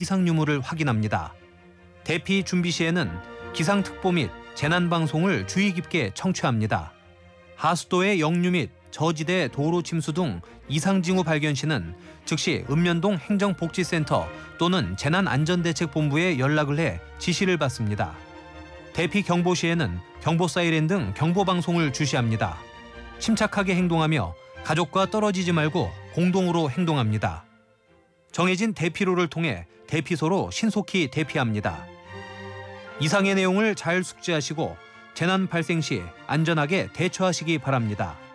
이상 유무를 확인합니다. 대피 준비 시에는 기상특보 및 재난방송을 주의 깊게 청취합니다. 하수도의 역류 및 저지대 도로 침수 등 이상 징후 발견 시는 즉시 읍면동 행정복지센터 또는 재난안전대책본부에 연락을 해 지시를 받습니다. 대피 경보 시에는 경보 사이렌 등 경보방송을 주시합니다. 침착하게 행동하며 가족과 떨어지지 말고 공동으로 행동합니다. 정해진 대피로를 통해 대피소로 신속히 대피합니다. 이상의 내용을 잘 숙지하시고 재난 발생 시 안전하게 대처하시기 바랍니다.